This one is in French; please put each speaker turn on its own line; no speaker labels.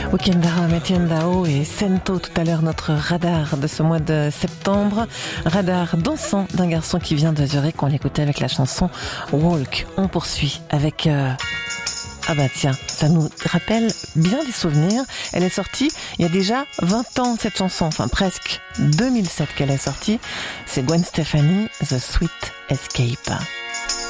Wikendara, Metiendao et Sento tout à l'heure, notre radar de ce mois de septembre. Radar dansant d'un garçon qui vient de Zurich, qu'on l'écoutait avec la chanson Walk. On poursuit avec... Ah bah tiens, ça nous rappelle bien des souvenirs. Elle est sortie il y a déjà 20 ans cette chanson, enfin presque 2007 qu'elle est sortie. C'est Gwen Stefani, The Sweet Escape.